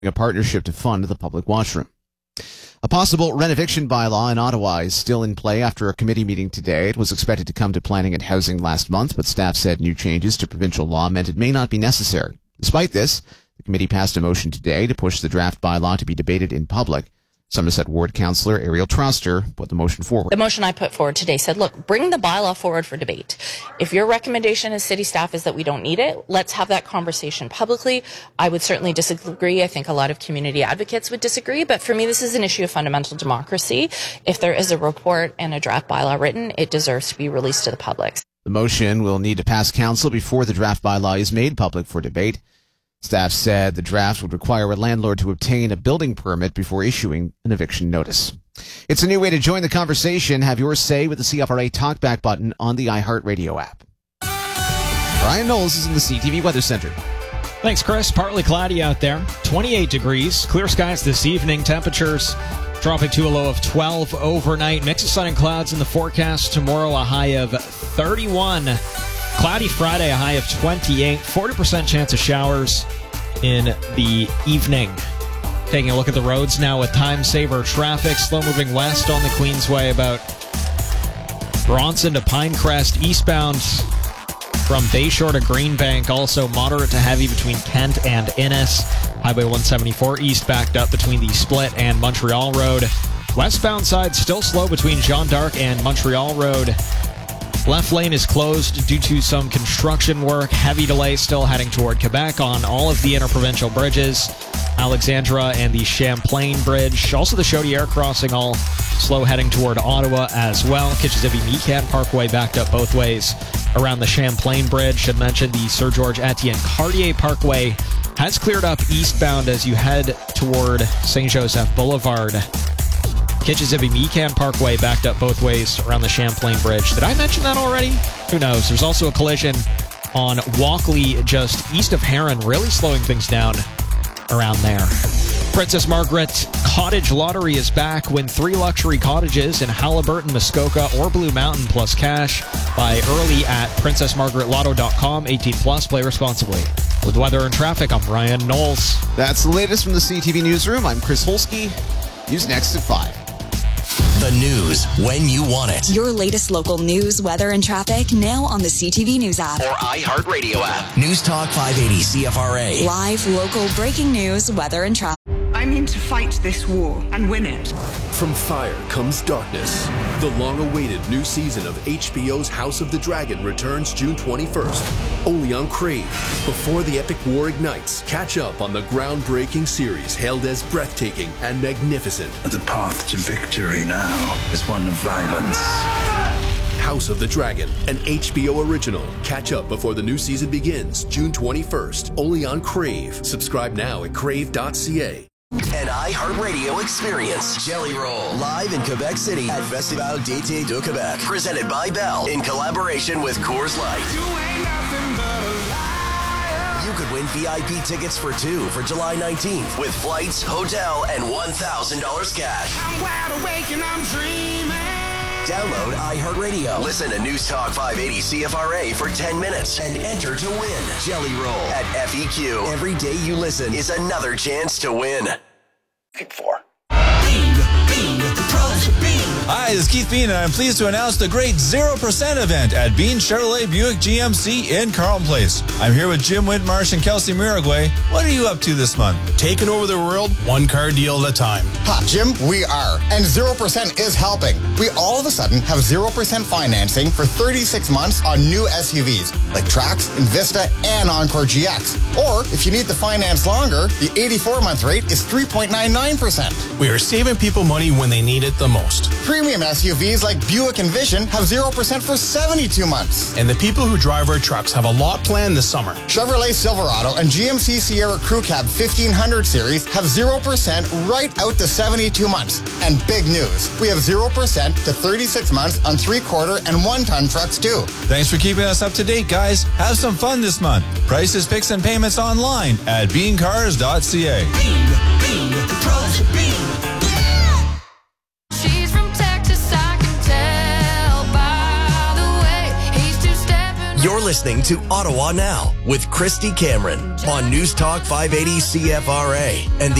a partnership to fund the public washroom. A possible renoviction bylaw in Ottawa is still in play after a committee meeting today. It was expected to come to planning and housing last month, but staff said new changes to provincial law meant it may not be necessary. Despite this, the committee passed a motion today to push the draft bylaw to be debated in public. Somerset Ward Councillor Ariel Troster put the motion forward. The motion I put forward today said, look, bring the bylaw forward for debate. If your recommendation as city staff is that we don't need it, let's have that conversation publicly. I would certainly disagree. I think a lot of community advocates would disagree. But for me, this is an issue of fundamental democracy. If there is a report and a draft bylaw written, it deserves to be released to the public. The motion will need to pass council before the draft bylaw is made public for debate. Staff said the draft would require a landlord to obtain a building permit before issuing an eviction notice. It's a new way to join the conversation. Have your say with the CFRA Talkback button on the iHeartRadio app. Brian Knowles is in the CTV Weather Center. Thanks, Chris. Partly cloudy out there. 28 degrees. Clear skies this evening. Temperatures dropping to a low of 12 overnight. Mix of sun and clouds in the forecast. Tomorrow, a high of 31. Cloudy Friday, a high of 28. 40% chance of showers in the evening. Taking a look at the roads now with time-saver traffic. Slow moving west on the Queensway about Bronson to Pinecrest. Eastbound from Bayshore to Greenbank. Also moderate to heavy between Kent and Innis. Highway 174 east backed up between the Split and Montreal Road. Westbound side still slow between Jeanne d'Arc and Montreal Road. Left lane is closed due to some construction work. Heavy delay still heading toward Quebec on all of the interprovincial bridges. Alexandra and the Champlain Bridge. Also the Chaudière crossing all slow heading toward Ottawa as well. Kitchissippi-Mecan Parkway backed up both ways around the Champlain Bridge. Should mention the Sir George Etienne Cartier Parkway has cleared up eastbound as you head toward St. Joseph Boulevard. Kitchissippi-Mecan Parkway backed up both ways around the Champlain Bridge. Did I mention that already? Who knows? There's also a collision on Walkley just east of Heron, really slowing things down around there. Princess Margaret Cottage Lottery is back. Win 3 luxury cottages in Halliburton, Muskoka, or Blue Mountain plus cash. Buy early at princessmargaretlotto.com. 18 plus. Play responsibly. With weather and traffic, I'm Ryan Knowles. That's the latest from the CTV Newsroom. I'm Chris Holsky. News next at 5. The news when you want it. Your latest local news, weather, and traffic now on the CTV News app. Or iHeartRadio app. News Talk 580 CFRA. Live, local, breaking news, weather, and traffic. I mean to fight this war and win it. From fire comes darkness. The long-awaited new season of HBO's House of the Dragon returns June 21st, only on Crave. Before the epic war ignites, catch up on the groundbreaking series hailed as breathtaking and magnificent. The path to victory now is one of violence. House of the Dragon, an HBO original. Catch up before the new season begins, June 21st, only on Crave. Subscribe now at crave.ca. An iHeartRadio experience. Jelly Roll. Live in Quebec City at Festival d'été de Québec. Presented by Bell in collaboration with Coors Light. You could win VIP tickets for 2 for July 19th with flights, hotel, and $1,000 cash. I'm wide awake and I'm dreaming. Download iHeartRadio. Listen to News Talk 580 CFRA for 10 minutes and enter to win. Jelly Roll at FEQ. Every day you listen is another chance to win. Pick 4. Hi, this is Keith Bean, and I'm pleased to announce the great 0% event at Bean Chevrolet Buick GMC in Carlton Place. I'm here with Jim Whitmarsh and Kelsey Miragway. What are you up to this month? Taking over the world, one car deal at a time. Ha, Jim, we are. And 0% is helping. We all of a sudden have 0% financing for 36 months on new SUVs like Trax, Invista, and Encore GX. Or if you need to finance longer, the 84-month rate is 3.99%. We are saving people money when they need it the most. Premium SUVs like Buick and Vision have 0% for 72 months. And the people who drive our trucks have a lot planned this summer. Chevrolet Silverado and GMC Sierra Crew Cab 1500 series have 0% right out to 72 months. And big news, we have 0% to 36 months on 3/4 and 1-ton trucks too. Thanks for keeping us up to date, guys. Have some fun this month. Prices, picks, and payments online at beancars.ca. Bean, the pros of Bean. You're listening to Ottawa Now with Christy Cameron on News Talk 580 CFRA and the